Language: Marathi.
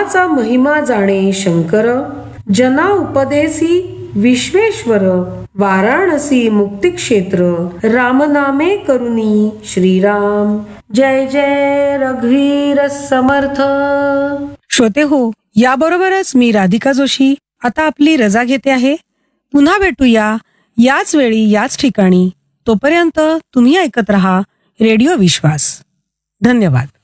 रामाचा महिमा जाणे शंकर, जना उपदेसी विश्वेश्वर, वाराणसी मुक्ती क्षेत्र, राम नामे करुणी श्रीराम. जय जय रघुवीर समर्थ. श्रोते हो, याबरोबरच मी राधिका जोशी आता आपली रजा घेते आहे. पुन्हा भेटूया याच वेळी याच ठिकाणी. तोपर्यंत तुम्ही ऐकत रहा रेडिओ विश्वास. धन्यवाद.